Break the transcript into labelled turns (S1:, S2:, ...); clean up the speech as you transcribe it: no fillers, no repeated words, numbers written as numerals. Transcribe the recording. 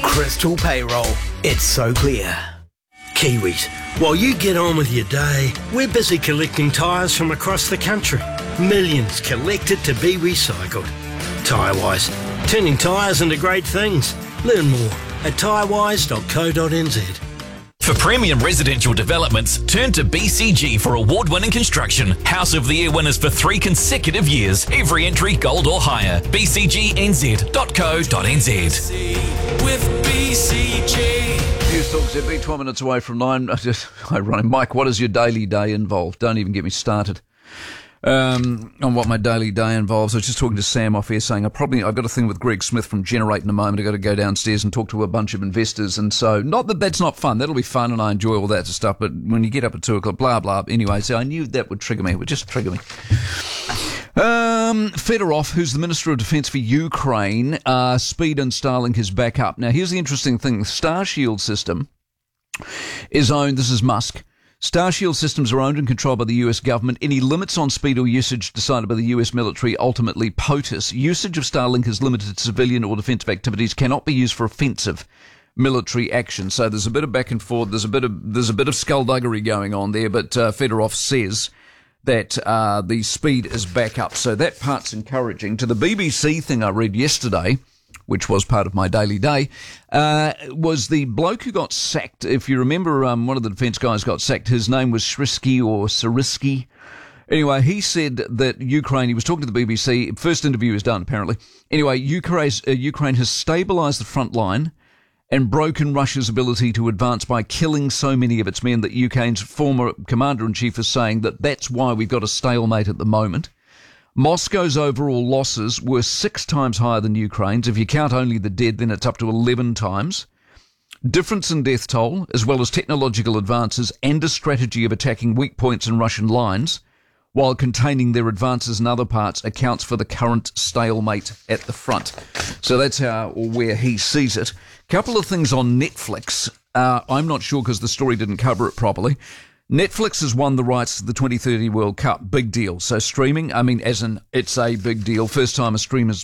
S1: Crystal Payroll. It's so clear. Kiwis, while you get on with your day, we're busy collecting tyres from across the country. Millions collected to be recycled. Tyrewise, turning tyres into great things. Learn more at tyrewise.co.nz.
S2: For premium residential developments, turn to BCG for award-winning construction. House of the Year winners for 3 consecutive years. Every entry gold or higher. bcgnz.co.nz.
S3: With BCG.
S4: News Talk ZB, 12 minutes away from 9. Ironic. Mike, what does your daily day involve? Don't even get me started on what my daily day involves. I was just talking to Sam off air saying I've got a thing with Greg Smith from Generate in a moment. I've got to go downstairs and talk to a bunch of investors, and so not that that's not fun. That'll be fun and I enjoy all that stuff, but when you get up at 2 o'clock, blah blah, anyway, so I knew that would trigger me. It would just trigger me. Fedorov, who's the Minister of Defence for Ukraine, speed and Starlink is back up. Now here's the interesting thing. The Starshield system is owned, this is Musk, Starshield systems are owned and controlled by the US government. Any limits on speed or usage decided by the US military, ultimately POTUS. Usage of Starlink is limited to civilian or defensive activities, cannot be used for offensive military action. So there's a bit of back and forth, there's a bit of skullduggery going on there, but Fedorov says that the speed is back up. So that part's encouraging. To the BBC thing I read yesterday, which was part of my daily day, was the bloke who got sacked. If you remember, one of the defence guys got sacked. His name was Sirisky. Anyway, he said that Ukraine, he was talking to the BBC, first interview is done apparently. Anyway, Ukraine has stabilised the front line and broken Russia's ability to advance by killing so many of its men that Ukraine's former commander-in-chief is saying that that's why we've got a stalemate at the moment. Moscow's overall losses were 6 times higher than Ukraine's. If you count only the dead, then it's up to 11 times. Difference in death toll, as well as technological advances and a strategy of attacking weak points in Russian lines while containing their advances in other parts, accounts for the current stalemate at the front. So that's how or where he sees it. Couple of things on Netflix. I'm not sure because the story didn't cover it properly. Netflix has won the rights to the 2030 World Cup. Big deal. So streaming, I mean, as in, it's a big deal. First time a streamer's